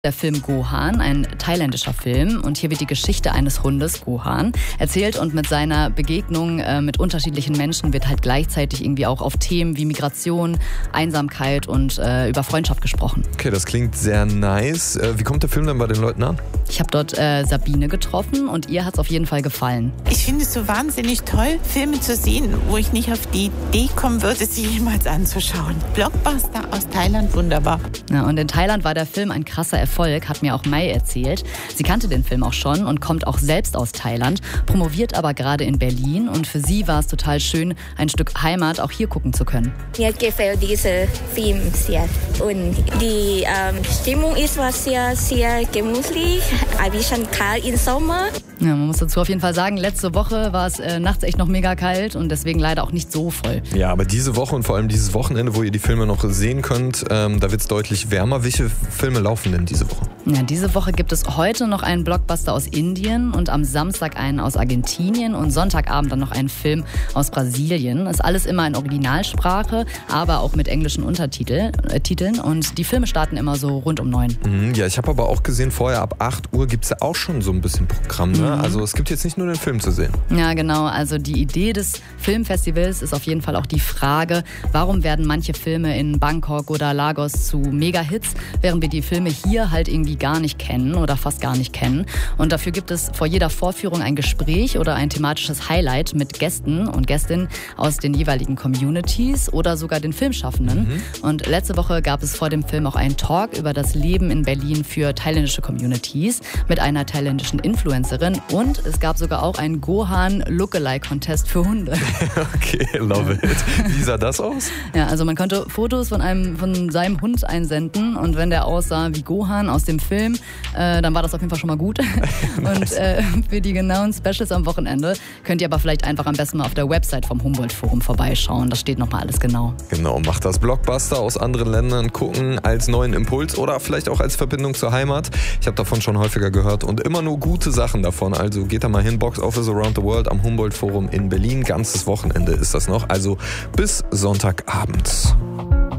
Der Film Gohan, ein thailändischer Film, und hier wird die Geschichte eines Hundes, Gohan, erzählt, und mit seiner Begegnung mit unterschiedlichen Menschen wird halt gleichzeitig irgendwie auch auf Themen wie Migration, Einsamkeit und über Freundschaft gesprochen. Okay, das klingt sehr nice. Wie kommt der Film denn bei den Leuten an? Ich habe dort Sabine getroffen und ihr hat es auf jeden Fall gefallen. Ich finde es so wahnsinnig toll, Filme zu sehen, wo ich nicht auf die Idee kommen würde, sie jemals anzuschauen. Blockbuster aus Thailand, wunderbar. Ja, und in Thailand war der Film ein krasser Erfolg, hat mir auch Mai erzählt. Sie kannte den Film auch schon und kommt auch selbst aus Thailand, promoviert aber gerade in Berlin, und für sie war es total schön, ein Stück Heimat auch hier gucken zu können. Mir gefällt dieser Film sehr und die Stimmung ist sehr gemütlich, ein bisschen kalt im Sommer. Ja, man muss dazu auf jeden Fall sagen, letzte Woche war es nachts echt noch mega kalt und deswegen leider auch nicht so voll. Ja, aber diese Woche und vor allem dieses Wochenende, wo ihr die Filme noch sehen könnt, da wird es deutlich wärmer. Welche Filme laufen denn diese Woche? Ja, diese Woche gibt es heute noch einen Blockbuster aus Indien und am Samstag einen aus Argentinien und Sonntagabend dann noch einen Film aus Brasilien. Ist alles immer in Originalsprache, aber auch mit englischen Untertiteln. Und die Filme starten immer so rund um 9. Ja, ich habe aber auch gesehen, vorher ab 8 Uhr gibt es ja auch schon so ein bisschen Programm, ne? Also es gibt jetzt nicht nur den Film zu sehen. Ja, genau. Also die Idee des Filmfestivals ist auf jeden Fall auch die Frage, warum werden manche Filme in Bangkok oder Lagos zu Mega-Hits, während wir die Filme hier halt irgendwie gar nicht kennen oder fast gar nicht kennen. Und dafür gibt es vor jeder Vorführung ein Gespräch oder ein thematisches Highlight mit Gästen und Gästinnen aus den jeweiligen Communities oder sogar den Filmschaffenden. Und letzte Woche gab es vor dem Film auch einen Talk über das Leben in Berlin für thailändische Communities mit einer thailändischen Influencerin, und es gab sogar auch einen Gohan-Lookalike-Contest für Hunde. Okay, love it. Wie sah das aus? Ja, also man konnte Fotos von seinem Hund einsenden, und wenn der aussah wie Gohan aus dem Film, dann war das auf jeden Fall schon mal gut. Und für die genauen Specials am Wochenende könnt ihr aber vielleicht einfach am besten mal auf der Website vom Humboldt-Forum vorbeischauen. Da steht nochmal alles genau. Genau, macht das Blockbuster aus anderen Ländern gucken als neuen Impuls oder vielleicht auch als Verbindung zur Heimat. Ich habe davon schon häufiger gehört und immer nur gute Sachen davon. Also geht da mal hin, Box Office Around the World am Humboldt-Forum in Berlin. Ganzes Wochenende ist das noch, also bis Sonntagabend.